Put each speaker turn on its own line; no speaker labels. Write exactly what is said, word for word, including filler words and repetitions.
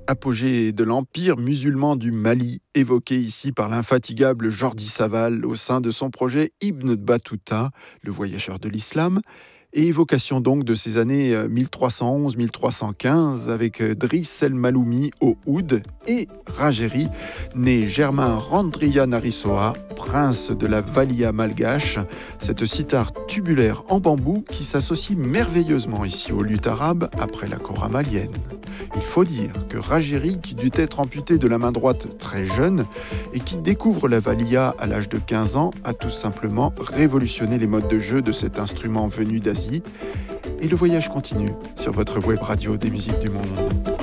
apogée de l'empire musulman du Mali, évoqué ici par l'infatigable Jordi Savall au sein de son projet Ibn Battuta, le voyageur de l'islam, et évocation donc de ces années mille trois cent onze mille trois cent quinze avec Driss El Maloumi au oud et Rajeri, né Germain Randria Narissoa, prince de la Valia malgache, cette cithare tubulaire en bambou qui s'associe merveilleusement ici au luth arabe après la kora malienne. Il faut dire que Rajeri, qui dut être amputé de la main droite très jeune et qui découvre la Valia à l'âge de quinze ans, a tout simplement révolutionné les modes de jeu de cet instrument venu d'Asie. Et le voyage continue sur votre web radio des musiques du monde.